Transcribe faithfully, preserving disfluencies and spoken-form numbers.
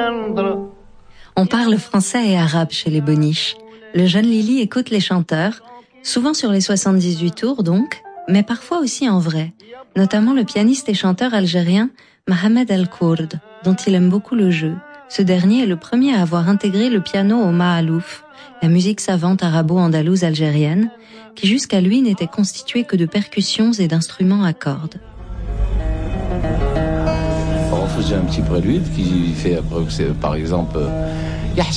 On parle français et arabe chez les Boniches. Le jeune Lili écoute les chanteurs, souvent sur les soixante-dix-huit tours donc, mais parfois aussi en vrai, notamment le pianiste et chanteur algérien Mohamed El Kourd, dont il aime beaucoup le jeu. Ce dernier est le premier à avoir intégré le piano au Mahalouf, la musique savante arabo-andalouse algérienne, qui jusqu'à lui n'était constituée que de percussions et d'instruments à cordes. On faisait un petit prélude qui fait, par exemple,